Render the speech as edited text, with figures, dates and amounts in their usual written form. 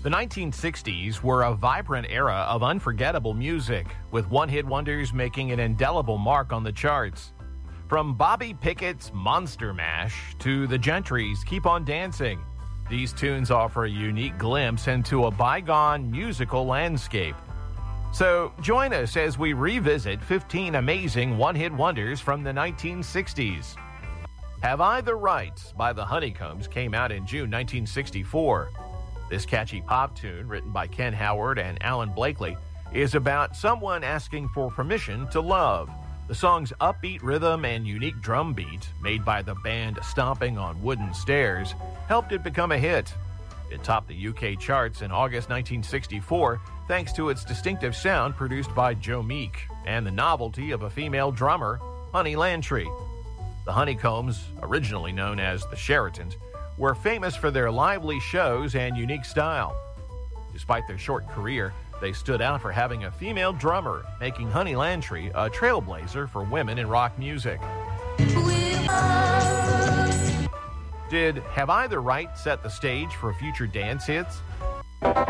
The 1960s were a vibrant era of unforgettable music, with one-hit wonders making an indelible mark on the charts. From Bobby Pickett's Monster Mash to the Gentry's Keep on Dancing, these tunes offer a unique glimpse into a bygone musical landscape. So join us as we revisit 15 amazing one-hit wonders from the 1960s. Have I the Right by the Honeycombs came out in June 1964. This catchy pop tune, written by Ken Howard and Alan Blakely, is about someone asking for permission to love. The song's upbeat rhythm and unique drum beat, made by the band stomping on wooden stairs, helped it become a hit. It topped the UK charts in August 1964 thanks to its distinctive sound produced by Joe Meek and the novelty of a female drummer, Honey Landry. The Honeycombs, originally known as the Sheratons, were famous for their lively shows and unique style. Despite their short career, they stood out for having a female drummer, making Honey Landry a trailblazer for women in rock music. Did Have I the Right set the stage for future dance hits?